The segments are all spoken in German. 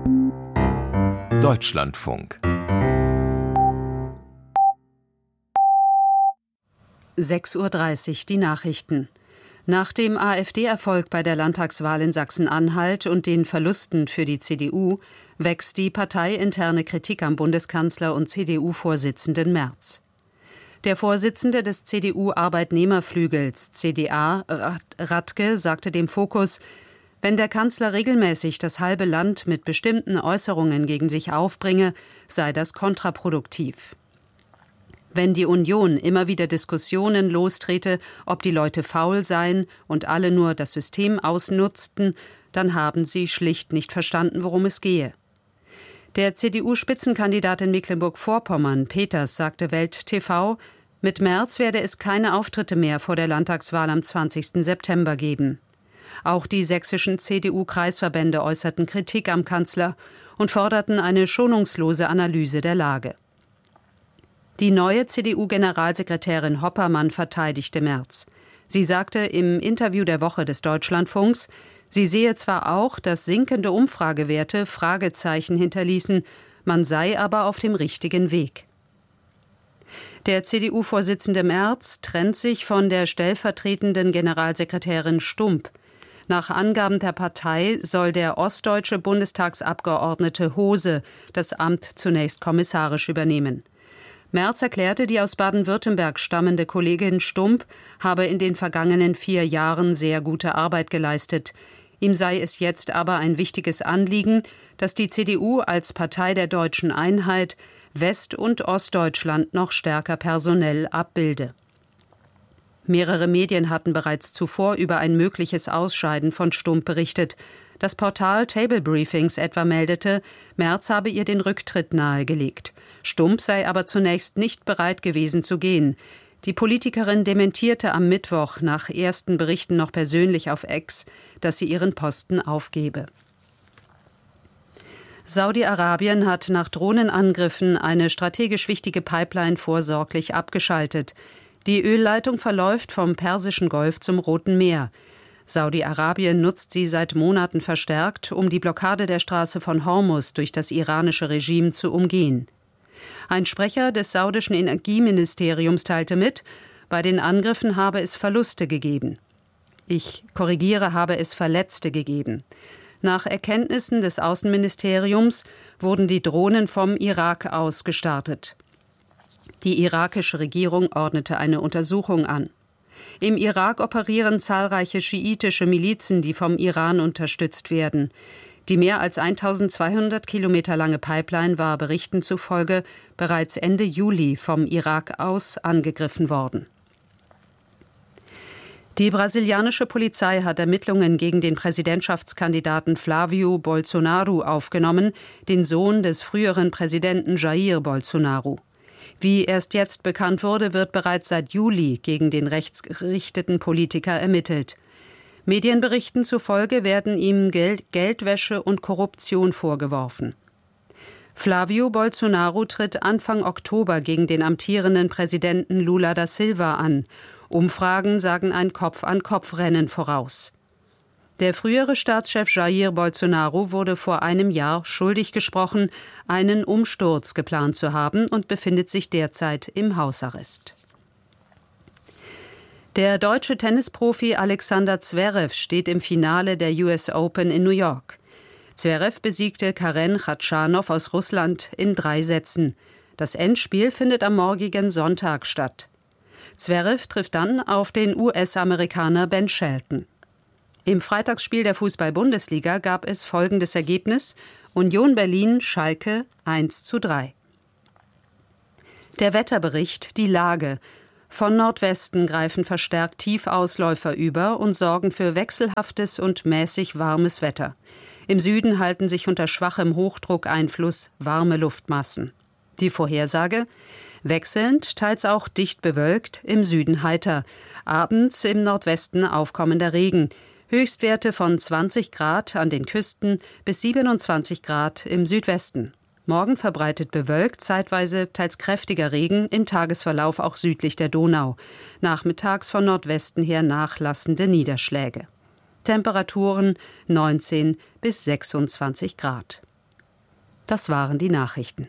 Deutschlandfunk 6:30 Uhr die Nachrichten. Nach dem AfD-Erfolg bei der Landtagswahl in Sachsen-Anhalt und den Verlusten für die CDU wächst die parteiinterne Kritik am Bundeskanzler und CDU-Vorsitzenden Merz. Der Vorsitzende des CDU-Arbeitnehmerflügels CDA, Radke, sagte dem Fokus, wenn der Kanzler regelmäßig das halbe Land mit bestimmten Äußerungen gegen sich aufbringe, sei das kontraproduktiv. Wenn die Union immer wieder Diskussionen lostrete, ob die Leute faul seien und alle nur das System ausnutzten, dann haben sie schlicht nicht verstanden, worum es gehe. Der CDU-Spitzenkandidat in Mecklenburg-Vorpommern, Peters, sagte Welt TV, mit Merz werde es keine Auftritte mehr vor der Landtagswahl am 20. September geben. Auch die sächsischen CDU-Kreisverbände äußerten Kritik am Kanzler und forderten eine schonungslose Analyse der Lage. Die neue CDU-Generalsekretärin Hoppermann verteidigte Merz. Sie sagte im Interview der Woche des Deutschlandfunks, sie sehe zwar auch, dass sinkende Umfragewerte Fragezeichen hinterließen, man sei aber auf dem richtigen Weg. Der CDU-Vorsitzende Merz trennt sich von der stellvertretenden Generalsekretärin Stump. Nach Angaben der Partei soll der ostdeutsche Bundestagsabgeordnete Hose das Amt zunächst kommissarisch übernehmen. Merz erklärte, die aus Baden-Württemberg stammende Kollegin Stump habe in den vergangenen 4 Jahren sehr gute Arbeit geleistet. Ihm sei es jetzt aber ein wichtiges Anliegen, dass die CDU als Partei der deutschen Einheit West- und Ostdeutschland noch stärker personell abbilde. Mehrere Medien hatten bereits zuvor über ein mögliches Ausscheiden von Stump berichtet. Das Portal Table Briefings etwa meldete, Merz habe ihr den Rücktritt nahegelegt. Stump sei aber zunächst nicht bereit gewesen zu gehen. Die Politikerin dementierte am Mittwoch nach ersten Berichten noch persönlich auf X, dass sie ihren Posten aufgebe. Saudi-Arabien hat nach Drohnenangriffen eine strategisch wichtige Pipeline vorsorglich abgeschaltet. Die Ölleitung verläuft vom Persischen Golf zum Roten Meer. Saudi-Arabien nutzt sie seit Monaten verstärkt, um die Blockade der Straße von Hormuz durch das iranische Regime zu umgehen. Ein Sprecher des saudischen Energieministeriums teilte mit, bei den Angriffen habe es Verluste gegeben. Habe es Verletzte gegeben. Nach Erkenntnissen des Außenministeriums wurden die Drohnen vom Irak aus gestartet. Die irakische Regierung ordnete eine Untersuchung an. Im Irak operieren zahlreiche schiitische Milizen, die vom Iran unterstützt werden. Die mehr als 1200 Kilometer lange Pipeline war Berichten zufolge bereits Ende Juli vom Irak aus angegriffen worden. Die brasilianische Polizei hat Ermittlungen gegen den Präsidentschaftskandidaten Flávio Bolsonaro aufgenommen, den Sohn des früheren Präsidenten Jair Bolsonaro. Wie erst jetzt bekannt wurde, wird bereits seit Juli gegen den rechtsgerichteten Politiker ermittelt. Medienberichten zufolge werden ihm Geldwäsche und Korruption vorgeworfen. Flávio Bolsonaro tritt Anfang Oktober gegen den amtierenden Präsidenten Lula da Silva an. Umfragen sagen ein Kopf-an-Kopf-Rennen voraus. Der frühere Staatschef Jair Bolsonaro wurde vor einem Jahr schuldig gesprochen, einen Umsturz geplant zu haben und befindet sich derzeit im Hausarrest. Der deutsche Tennisprofi Alexander Zverev steht im Finale der US Open in New York. Zverev besiegte Karen Khachanov aus Russland in 3 Sätzen. Das Endspiel findet am morgigen Sonntag statt. Zverev trifft dann auf den US-Amerikaner Ben Shelton. Im Freitagsspiel der Fußball-Bundesliga gab es folgendes Ergebnis: Union Berlin Schalke 1:3. Der Wetterbericht, die Lage. Von Nordwesten greifen verstärkt Tiefausläufer über und sorgen für wechselhaftes und mäßig warmes Wetter. Im Süden halten sich unter schwachem Hochdruckeinfluss warme Luftmassen. Die Vorhersage: wechselnd, teils auch dicht bewölkt, im Süden heiter. Abends im Nordwesten aufkommender Regen. Höchstwerte von 20 Grad an den Küsten bis 27 Grad im Südwesten. Morgen verbreitet bewölkt, zeitweise teils kräftiger Regen, im Tagesverlauf auch südlich der Donau. Nachmittags von Nordwesten her nachlassende Niederschläge. Temperaturen 19 bis 26 Grad. Das waren die Nachrichten.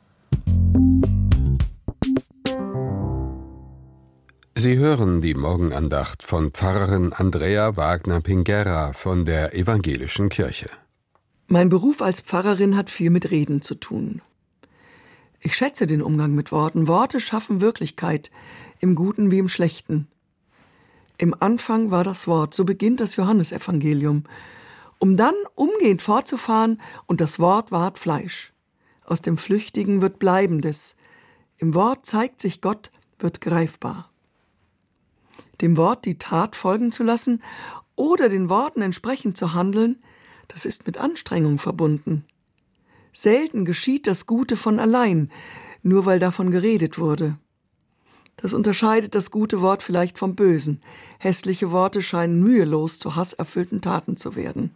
Sie hören die Morgenandacht von Pfarrerin Andrea Wagner-Pinguera von der Evangelischen Kirche. Mein Beruf als Pfarrerin hat viel mit Reden zu tun. Ich schätze den Umgang mit Worten. Worte schaffen Wirklichkeit, im Guten wie im Schlechten. Im Anfang war das Wort, so beginnt das Johannesevangelium, um dann umgehend fortzufahren, und das Wort ward Fleisch. Aus dem Flüchtigen wird Bleibendes. Im Wort zeigt sich Gott, wird greifbar. Dem Wort die Tat folgen zu lassen oder den Worten entsprechend zu handeln, das ist mit Anstrengung verbunden. Selten geschieht das Gute von allein, nur weil davon geredet wurde. Das unterscheidet das gute Wort vielleicht vom Bösen. Hässliche Worte scheinen mühelos zu hasserfüllten Taten zu werden.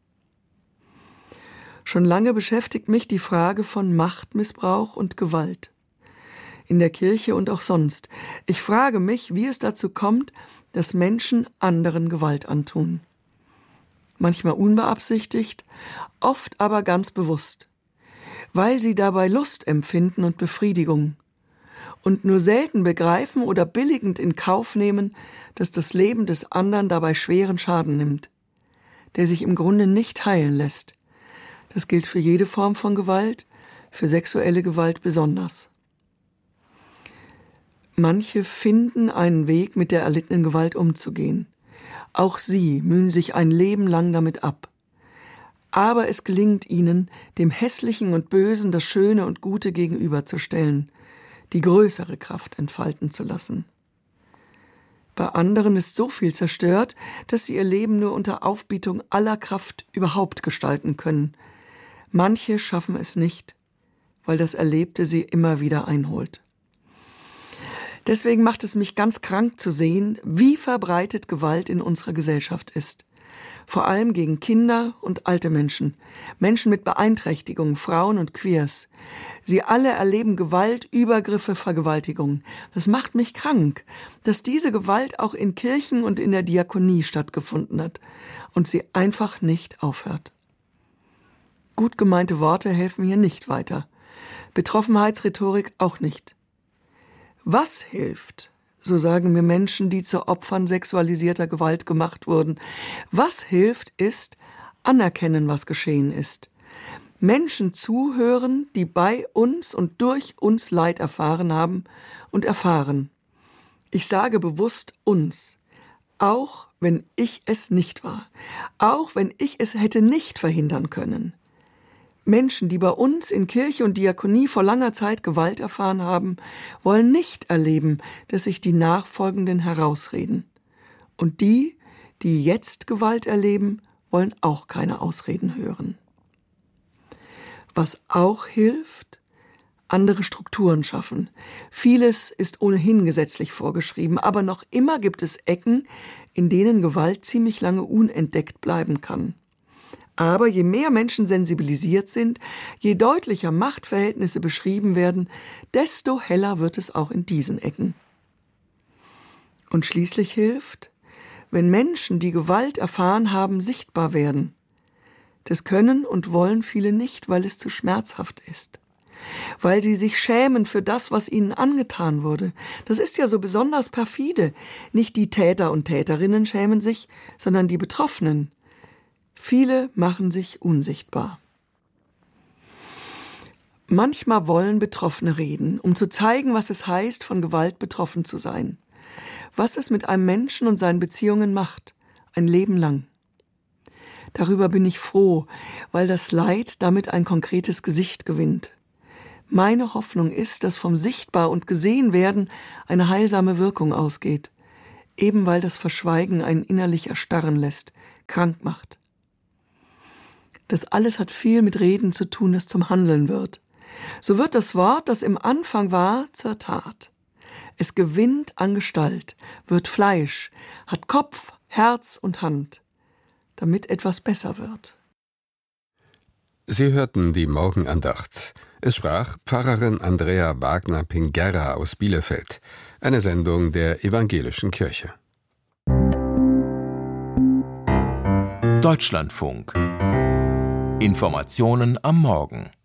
Schon lange beschäftigt mich die Frage von Machtmissbrauch und Gewalt. In der Kirche und auch sonst. Ich frage mich, wie es dazu kommt, dass Menschen anderen Gewalt antun. Manchmal unbeabsichtigt, oft aber ganz bewusst, weil sie dabei Lust empfinden und Befriedigung und nur selten begreifen oder billigend in Kauf nehmen, dass das Leben des anderen dabei schweren Schaden nimmt, der sich im Grunde nicht heilen lässt. Das gilt für jede Form von Gewalt, für sexuelle Gewalt besonders. Manche finden einen Weg, mit der erlittenen Gewalt umzugehen. Auch sie mühen sich ein Leben lang damit ab. Aber es gelingt ihnen, dem Hässlichen und Bösen das Schöne und Gute gegenüberzustellen, die größere Kraft entfalten zu lassen. Bei anderen ist so viel zerstört, dass sie ihr Leben nur unter Aufbietung aller Kraft überhaupt gestalten können. Manche schaffen es nicht, weil das Erlebte sie immer wieder einholt. Deswegen macht es mich ganz krank zu sehen, wie verbreitet Gewalt in unserer Gesellschaft ist. Vor allem gegen Kinder und alte Menschen, Menschen mit Beeinträchtigungen, Frauen und Queers. Sie alle erleben Gewalt, Übergriffe, Vergewaltigungen. Das macht mich krank, dass diese Gewalt auch in Kirchen und in der Diakonie stattgefunden hat und sie einfach nicht aufhört. Gut gemeinte Worte helfen hier nicht weiter. Betroffenheitsrhetorik auch nicht. Was hilft, so sagen mir Menschen, die zu Opfern sexualisierter Gewalt gemacht wurden, was hilft, ist anerkennen, was geschehen ist. Menschen zuhören, die bei uns und durch uns Leid erfahren haben und erfahren. Ich sage bewusst uns, auch wenn ich es nicht war, auch wenn ich es hätte nicht verhindern können. Menschen, die bei uns in Kirche und Diakonie vor langer Zeit Gewalt erfahren haben, wollen nicht erleben, dass sich die Nachfolgenden herausreden. Und die jetzt Gewalt erleben, wollen auch keine Ausreden hören. Was auch hilft, andere Strukturen schaffen. Vieles ist ohnehin gesetzlich vorgeschrieben, aber noch immer gibt es Ecken, in denen Gewalt ziemlich lange unentdeckt bleiben kann. Aber je mehr Menschen sensibilisiert sind, je deutlicher Machtverhältnisse beschrieben werden, desto heller wird es auch in diesen Ecken. Und schließlich hilft, wenn Menschen, die Gewalt erfahren haben, sichtbar werden. Das können und wollen viele nicht, weil es zu schmerzhaft ist. Weil sie sich schämen für das, was ihnen angetan wurde. Das ist ja so besonders perfide. Nicht die Täter und Täterinnen schämen sich, sondern die Betroffenen. Viele machen sich unsichtbar. Manchmal wollen Betroffene reden, um zu zeigen, was es heißt, von Gewalt betroffen zu sein. Was es mit einem Menschen und seinen Beziehungen macht, ein Leben lang. Darüber bin ich froh, weil das Leid damit ein konkretes Gesicht gewinnt. Meine Hoffnung ist, dass vom Sichtbar- und Gesehenwerden eine heilsame Wirkung ausgeht, eben weil das Verschweigen einen innerlich erstarren lässt, krank macht. Das alles hat viel mit Reden zu tun, das zum Handeln wird. So wird das Wort, das im Anfang war, zur Tat. Es gewinnt an Gestalt, wird Fleisch, hat Kopf, Herz und Hand, damit etwas besser wird. Sie hörten die Morgenandacht. Es sprach Pfarrerin Andrea Wagner-Pinguera aus Bielefeld, eine Sendung der Evangelischen Kirche. Deutschlandfunk. Informationen am Morgen.